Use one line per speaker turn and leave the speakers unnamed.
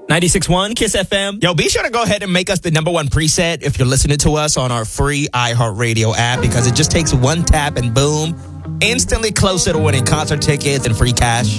96.1 Kiss FM. Yo, be sure to go ahead and make us the number one preset if you're listening to us on our free iHeartRadio app, because it just takes one tap and boom, instantly closer to winning concert tickets and free cash.